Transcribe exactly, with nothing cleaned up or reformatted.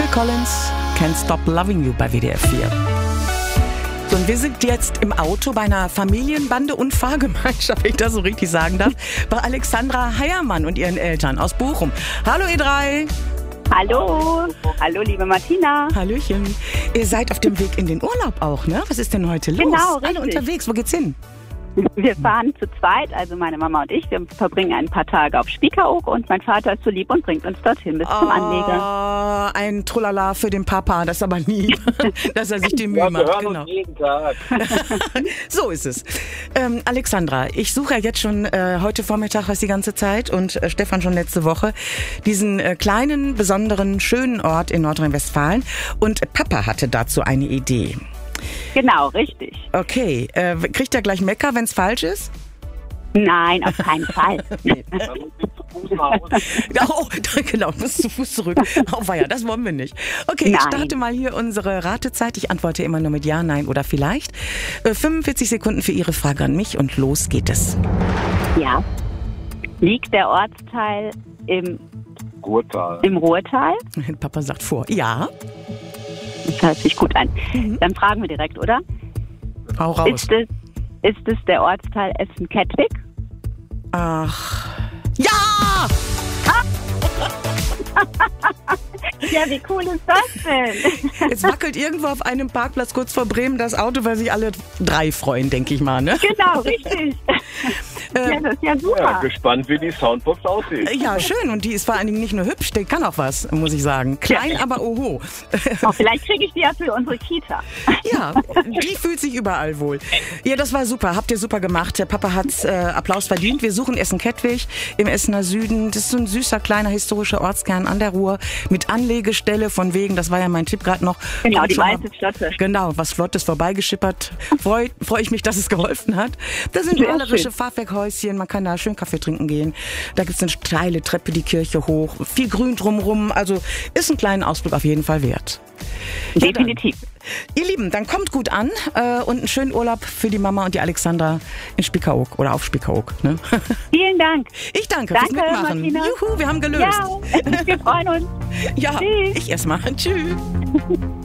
Collins, Can't Stop Loving You bei W D R vier. So, und wir sind jetzt im Auto bei einer Familienbande und Fahrgemeinschaft, wenn ich das so richtig sagen darf, bei Alexandra Heiermann und ihren Eltern aus Bochum. Hallo ihr drei. Hallo, hallo liebe Martina. Hallöchen. Ihr seid auf dem Weg in den Urlaub auch, ne? Was ist denn heute los? Genau, Alle richtig. unterwegs, wo geht's hin? Wir fahren zu zweit, also meine Mama und ich. Wir verbringen ein paar Tage auf Spiekeroog und mein Vater ist so lieb und bringt uns dorthin bis zum Anleger. Oh, ein Trullala für den Papa, das ist aber lieb, dass er sich die Mühe Ja, wir macht. hören Genau. uns jeden Tag. So ist es. Ähm, Alexandra, ich suche ja jetzt schon äh, heute Vormittag was die ganze Zeit und äh, Stefan schon letzte Woche, diesen äh, kleinen, besonderen, schönen Ort in Nordrhein-Westfalen und Papa hatte dazu eine Idee. Genau, richtig. Okay, äh, kriegt er gleich Mecker, wenn es falsch ist? Nein, auf keinen Fall. Nee. Da muss ich zu Fuß nach Hause. Ja, oh, genau, muss zu Fuß zurück. Oh weia, das wollen wir nicht. Okay, ich Nein. starte mal hier unsere Ratezeit. Ich antworte immer nur mit Ja, Nein oder vielleicht. Äh, fünfundvierzig Sekunden für Ihre Frage an mich und los geht es. Ja. Liegt der Ortsteil im, Ruhrtal. im Ruhrtal? Papa sagt vor. Ja, Das hört sich gut an. Mhm. Dann fragen wir direkt, oder? hau raus. Ist es, ist es der Ortsteil Essen-Kettwig? Ach, ja! Ja, wie cool ist das denn? Jetzt wackelt irgendwo auf einem Parkplatz kurz vor Bremen das Auto, weil sich alle drei freuen, denke ich mal, ne? Genau, richtig. Äh, Ja, das ist ja super. Ja, gespannt, wie die Soundbox aussieht. Ja, schön. Und die ist vor allen Dingen nicht nur hübsch, die kann auch was, muss ich sagen. Klein, aber oho. Oh, vielleicht kriege ich die ja für unsere Kita. Ja, die fühlt sich überall wohl. Ja, das war super. Habt ihr super gemacht. Der Papa hat äh, Applaus verdient. Wir suchen Essen-Kettwig im Essener Süden. Das ist so ein süßer, kleiner historischer Ortskern an der Ruhr mit Anlegestelle von wegen, das war ja mein Tipp gerade noch. Genau, Kommt die schon mal- weiße Flotte. Genau, was Flottes vorbeigeschippert. Freue freu ich mich, dass es geholfen hat. Da sind Sehr malerische schön. Fachwerkhäuschen. Man kann da schön Kaffee trinken gehen. Da gibt's eine steile Treppe die Kirche hoch. Viel Grün drumrum. Also ist ein kleiner Ausblick auf jeden Fall wert. Ja, dann. Definitiv. Ihr Lieben, dann kommt gut an äh, und einen schönen Urlaub für die Mama und die Alexandra in Spiekeroog oder auf Spiekeroog. Ne? Vielen Dank. Ich danke, Danke, fürs Mitmachen. Martina. Juhu, wir haben gelöst. Ja, wir freuen uns. Ja, Tschüss. ich erstmal. Tschüss.